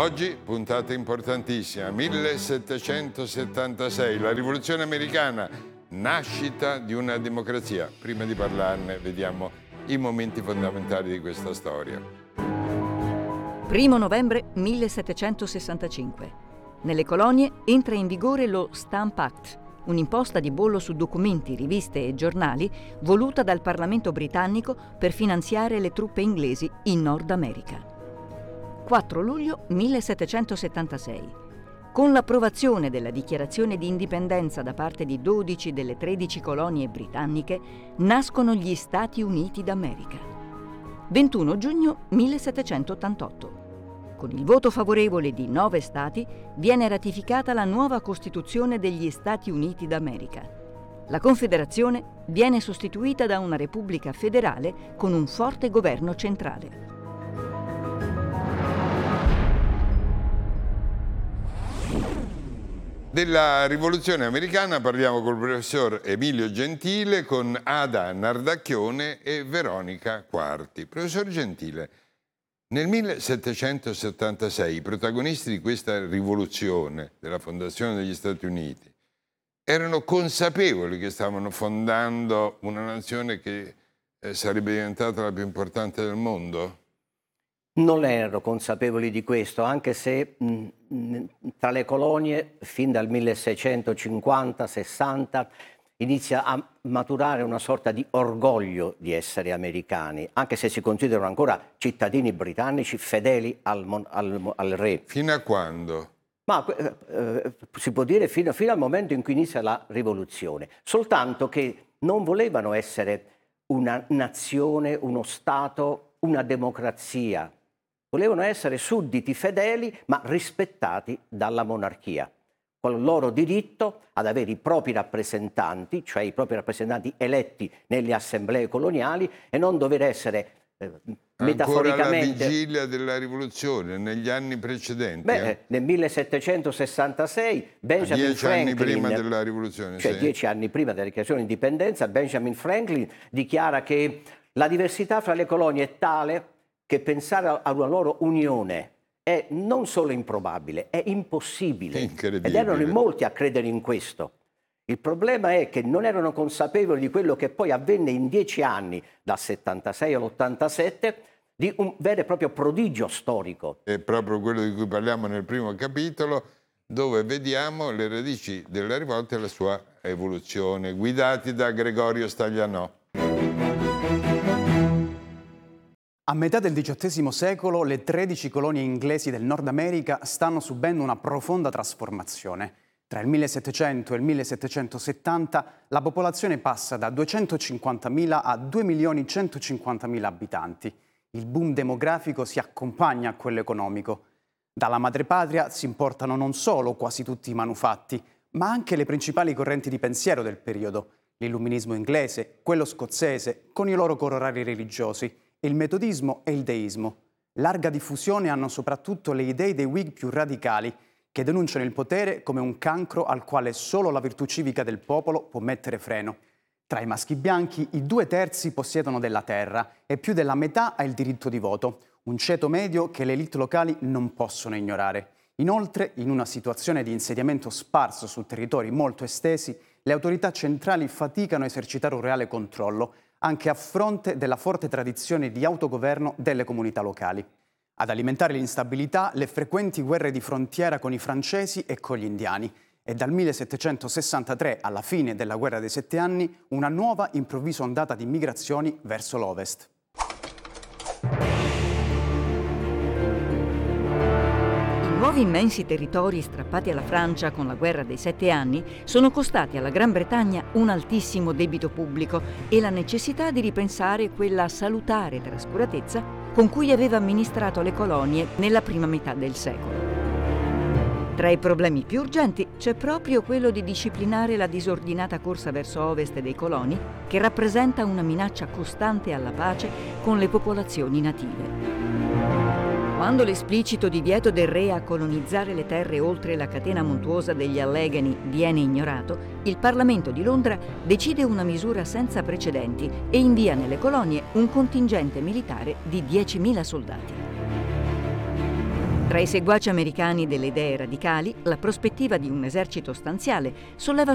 Oggi puntata importantissima, 1776, la rivoluzione americana, nascita di una democrazia. Prima di parlarne vediamo i momenti fondamentali di questa storia. 1 novembre 1765. Nelle colonie entra in vigore lo Stamp Act, un'imposta di bollo su documenti, riviste e giornali voluta dal Parlamento britannico per finanziare le truppe inglesi in Nord America. 4 luglio 1776. Con l'approvazione della dichiarazione di indipendenza da parte di 12 delle 13 colonie britanniche, nascono gli Stati Uniti d'America. 21 giugno 1788. Con il voto favorevole di 9 stati viene ratificata la nuova Costituzione degli Stati Uniti d'America. La Confederazione viene sostituita da una Repubblica federale con un forte governo centrale. Della rivoluzione americana parliamo col professor Emilio Gentile, con Ada Nardacchione e Veronica Quarti. Professor Gentile, nel 1776 i protagonisti di questa rivoluzione, della fondazione degli Stati Uniti, erano consapevoli che stavano fondando una nazione che sarebbe diventata la più importante del mondo? Non erano consapevoli di questo, anche se tra le colonie, fin dal 1650-60, inizia a maturare una sorta di orgoglio di essere americani, anche se si considerano ancora cittadini britannici fedeli al re. Fino a quando? Ma si può dire fino al momento in cui inizia la rivoluzione, soltanto che non volevano essere una nazione, uno Stato, una democrazia. Volevano essere sudditi fedeli, ma rispettati dalla monarchia, con il loro diritto ad avere i propri rappresentanti, cioè i propri rappresentanti eletti nelle assemblee coloniali, e non dover essere metaforicamente... Ancora alla vigilia della rivoluzione, negli anni precedenti? Nel 1766 Benjamin 10 Franklin, anni prima della rivoluzione, cioè sì. 10 anni prima della dichiarazione di indipendenza, Benjamin Franklin dichiara che la diversità fra le colonie è tale che pensare a una loro unione è non solo improbabile, è impossibile. Incredibile. Ed erano in molti a credere in questo. Il problema è che non erano consapevoli di quello che poi avvenne in 10 anni, dal 76 all'87, di un vero e proprio prodigio storico. È proprio quello di cui parliamo nel primo capitolo, dove vediamo le radici della rivolta e la sua evoluzione, guidati da Gregorio Staglianò. A metà del XVIII secolo le 13 colonie inglesi del Nord America stanno subendo una profonda trasformazione. Tra il 1700 e il 1770 la popolazione passa da 250.000 a 2.150.000 abitanti. Il boom demografico si accompagna a quello economico. Dalla madrepatria si importano non solo quasi tutti i manufatti, ma anche le principali correnti di pensiero del periodo: l'illuminismo inglese, quello scozzese, con i loro corolari religiosi, il metodismo e il deismo. Larga diffusione hanno soprattutto le idee dei Whig più radicali, che denunciano il potere come un cancro al quale solo la virtù civica del popolo può mettere freno. Tra i maschi bianchi, i 2/3 possiedono della terra e più della metà ha il diritto di voto, un ceto medio che le elite locali non possono ignorare. Inoltre, in una situazione di insediamento sparso su territori molto estesi, le autorità centrali faticano a esercitare un reale controllo, anche a fronte della forte tradizione di autogoverno delle comunità locali. Ad alimentare l'instabilità le frequenti guerre di frontiera con i francesi e con gli indiani, e dal 1763 alla fine della Guerra dei 7 anni una nuova improvvisa ondata di migrazioni verso l'ovest. I nuovi immensi territori strappati alla Francia con la Guerra dei 7 anni sono costati alla Gran Bretagna un altissimo debito pubblico e la necessità di ripensare quella salutare trascuratezza con cui aveva amministrato le colonie nella prima metà del secolo. Tra i problemi più urgenti c'è proprio quello di disciplinare la disordinata corsa verso ovest dei coloni, che rappresenta una minaccia costante alla pace con le popolazioni native. Quando l'esplicito divieto del re a colonizzare le terre oltre la catena montuosa degli Allegheny viene ignorato, il Parlamento di Londra decide una misura senza precedenti e invia nelle colonie un contingente militare di 10.000 soldati. Tra i seguaci americani delle idee radicali, la prospettiva di un esercito stanziale solleva